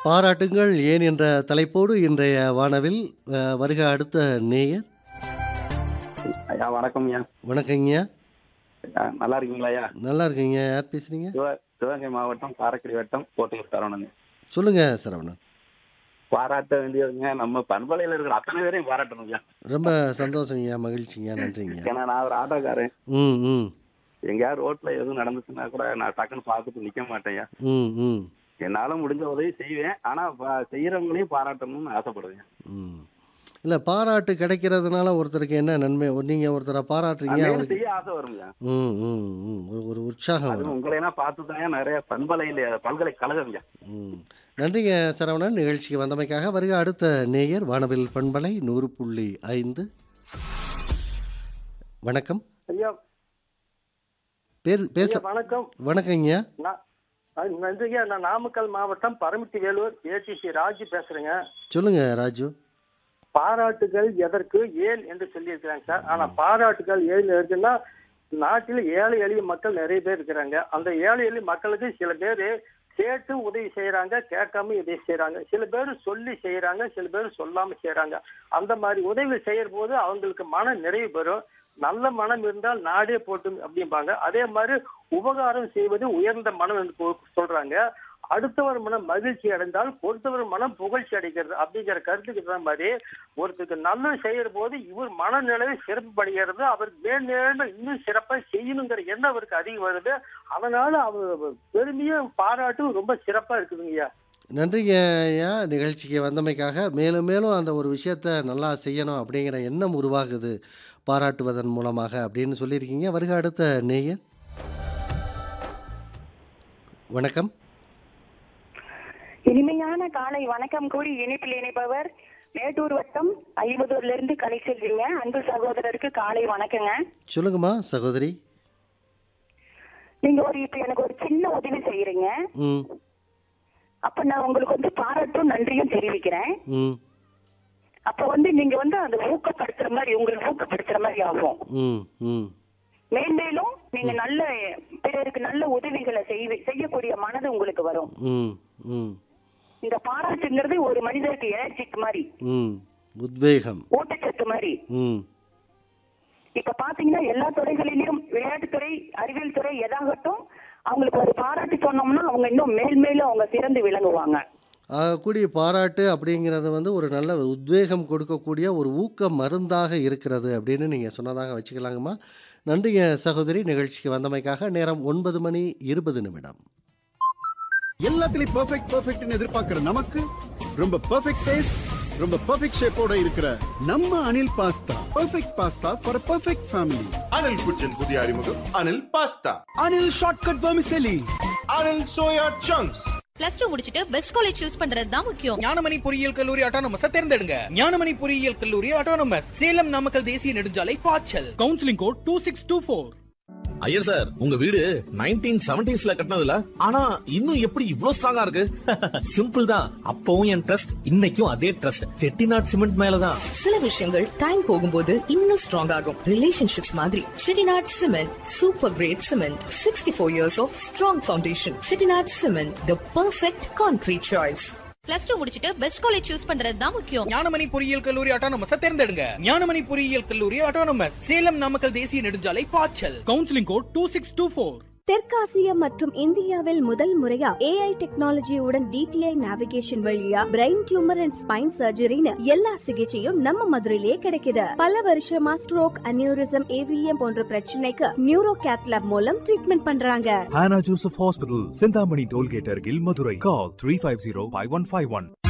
பாராட்டுங்கள் ஏன் என்ற தலைப்போடு இன்றைய வானவில் வருக அடுத்த நேயர். ஐயா வணக்கம் ஐயா. வணக்கங்கய்யா. நல்லா இருக்கீங்களா ஐயா? நல்லா இருக்கீங்க. யார் பேசுறீங்க? சிவகங்கை மாவட்டம் காரைக்குடி வட்டம் கோட்டையூர் சரவணன். சொல்லுங்க சரவணன். பாராட்ட வேண்டியதுங்க நம்ம பண்பலையில் இருக்கிற அத்தனை பேரையும் பாராட்டணும் ஐயா. ரொம்ப சந்தோஷங்கய்யா, மகிழ்ச்சிங்க, நன்றிங்க. ஏன்னா நான் ஒரு ஆட்டோக்காரன். ம் ம் எங்கேயாவது ரோட்ல எதுவும் நடந்துச்சுன்னா கூட நான் டக்குன்னு பார்த்துட்டு நிற்க மாட்டேன். ம் ம் என்னால முடிஞ்ச உதவி செய்வேன். ஆனா செய்யறவங்களையும் பாராட்டணும்னு ஆசைப்படுவேன். ம் இல்லை, பாராட்டு கிடைக்கிறதுனால ஒருத்தருக்கு என்ன நன்மை? நீங்கள் ஒருத்தரை பாராட்டுறீங்க, அவருக்கு செய்ய ஆசை வருங்க. ம் ம் ம் ஒரு உற்சாகம் அது வரும். உங்களையெல்லாம் பார்த்து தான் நிறைய பல்கலைக்கழகங்க. ம் நன்றிங்க சரவணன். நிகழ்ச்சிக்கு வந்தமைக்காக வருக அடுத்த நேயர். வானவில் பண்பலை 100.5. வணக்கம். ஐயா பேச வணக்கம். வணக்கங்கய்யா. நன்றிங்க. நான் நாமக்கல் மாவட்டம் பரமத்தி வேலூர் ஏடிசி ராஜு பேசுறேங்க. சொல்லுங்க ராஜு. பாராட்டுகள் எதற்கு ஏன் என்று சொல்லியிருக்கிறாங்க சார். ஆனா பாராட்டுகள் ஏன் இருக்குன்னா, நாட்டில் ஏழை எளிய மக்கள் நிறைய பேர் இருக்கிறாங்க. அந்த ஏழை எளிய மக்களுக்கு சில பேர் கேட்டு உதவி செய்யறாங்க, கேட்காம உதவி செய்யறாங்க. சில பேர் சொல்லி செய்யறாங்க, சில பேர் சொல்லாம செய்யறாங்க. அந்த மாதிரி உதவி செய்யற போது அவங்களுக்கு மன நிறைவு பெறும். நல்ல மனம் இருந்தால் நாடே போட்டு அப்படிம்பாங்க. அதே மாதிரி உபகாரம் செய்வது உயர்ந்த மனம் என்று சொல்றாங்க. அடுத்தவர் மனம் மகிழ்ச்சி அடைந்தால் பொறுத்தவர் மனம் புகழ்ச்சி அடைகிறது அப்படிங்கிற கருத்துக்கு மாதிரி ஒருத்தருக்கு நல்லது செய்யற போது இவர் மனநிலை சிறப்புப்படுகிறது. அவர் மேலும் இன்னும் சிறப்பாக செய்யணுங்கிற எண்ணம் அவருக்கு அதிகம் வருது. அதனால அவர் பெருமையும் பாராட்டும் ரொம்ப சிறப்பா இருக்குதுங்கய்யா. நன்றிங்க ஐயா, நிகழ்ச்சிக்கு வந்தமைக்காக. மேலும் மேலும் அந்த ஒரு விஷயத்த நல்லா செய்யணும் அப்படிங்கிற எண்ணம் உருவாகுது பாராட்டுவதன் மூலமாக அப்படின்னு சொல்லியிருக்கீங்க. வருக அடுத்த நேயர். வணக்கம். இனிமையான காலை வணக்கம் கூறி இணைப்பில் இணைப்பவர் மேட்டூர் வட்டம் ஐம்பதூர்ல இருந்து கலை செல்வீங்க. அன்பு சகோதரருக்கு காலை வணக்கங்க. சொல்லுங்கம்மா சகோதரி. நீங்க இப்ப எனக்கு ஒரு சின்ன உதவி செய்யறீங்க. அப்ப நான் உங்களுக்கு பாராட்டும் நன்றியும் தெரிவிக்கிறேன். அப்ப நீங்க அந்த ஊக்கப்படுத்துற மாதிரி, உங்களுக்கு ஊக்கப்படுத்துற மாதிரி ஆகும். மேன்மேலும் நீங்க நல்ல பிறருக்கு நல்ல உதவிகளை செய்யக்கூடிய மனது உங்களுக்கு வரும். இந்த பாராட்டுங்கிறது ஒரு மனிதருக்கு எனர்ஜிக் மாதிரி, உத்வேகம், ஊட்டச்சத்து மாதிரி. இப்ப பாத்தீங்கன்னா எல்லா துறைகளிலும், விளையாட்டுத்துறை, அறிவியல் துறை, எதாகட்டும், அவங்களுக்கு ஒரு பாராட்டு சொன்னோம்னா அவங்க இன்னும் மேல்மேலும் அவங்க சிறந்து விளங்குவாங்க. கூடிய பாராட்டு அப்படிங்கிறது ஒரு நல்ல உத்வேகம் கொடுக்கக்கூடிய ஒரு ஊக்க மருந்தாக இருக்கிறது அப்படின்னு நீங்கள் சொன்னதாக வச்சுக்கலாங்கம்மா. நன்றிங்க சகோதரி. நிகழ்ச்சிக்கு வந்தமைக்காக. நேரம் 9:20. எல்லாத்துலயும் பெர்ஃபெக்ட்னு எதிர்பார்க்கிற நமக்கு ரொம்ப பெர்ஃபெக்ட் டேஸ்ட், ரொம்ப பெர்ஃபெக்ட் ஷேப்போட இருக்கிற நம்ம Anil pasta. Perfect pasta for perfect family. Anil குச்சின் புதிய அறிமுகம் Anil pasta. Anil shortcut vermicelli. Anil soya chunks. +2 முடிச்சிட்டு பெஸ்ட் காலேஜ் சூஸ் பண்றது தான் முக்கியம். ஞானமணி பொறியியல் கல்லூரி ஆட்டோனமஸ் தேர்ந்தெடுங்க. ஞானமணி பொறியியல் கல்லூரி ஆட்டோனமஸ், சேலம் நாமக்கல் தேசிய நெடுஞ்சாலை, பாய்ச்சல். Counselling code 2624. ஐயர் சார், உங்க வீடு 1970s கட்டினதுல, ஆனா இன்னும் எப்படி இவ்ளோ ஸ்ட்ராங்கா இருக்கு? சிம்பிள் தான். அப்பவும் என் ட்ரஸ்ட், இன்னைக்கும் அதே ட்ரஸ்ட். செட்டிநாட் சிமெண்ட் மேலதான். சில விஷயங்கள் டைம் போகும்போது இன்னும் ஸ்ட்ராங் ஆகும். ரிலேஷன்ஷிப்ஸ் மாதிரி Chettinad cement super great cement. 64 years of strong foundation. Chettinad cement, the perfect concrete choice. +2 முடிச்சிட்டு பெஸ்ட் காலேஜ் சூஸ் பண்றது தான் முக்கியம். ஞானமணி பொறியியல் கல்லூரி ஆட்டோனமஸ் தேர்ந்தெடுங்க. ஞானமணி பொறியியல் கல்லூரி ஆட்டோனமஸ், சேலம் நாமக்கல் தேசிய நெடுஞ்சாலை, பாய்ச்சல். Counselling code 2624. தெற்காசியா மற்றும் இந்தியாவில் முதல் முறையா AI டெக்னாலஜியுடன் DTI நேவிகேஷன் வழியா பிரெயின் டியூமர் அண்ட் ஸ்பைன் சர்ஜரின்னு எல்லா சிகிச்சையும் நம்ம மதுரையிலேயே கிடைக்குது. பல வருஷமா ஸ்ட்ரோக், அனியூரிசம், AVM போன்ற பிரச்சனைக்கு நியூரோ கேத் லேப் மூலம் ட்ரீட்மெண்ட் பண்றாங்க. Hannah Joseph Hospital, Sindhamani Tollgate அருகில், மதுரை. Call 350-5151.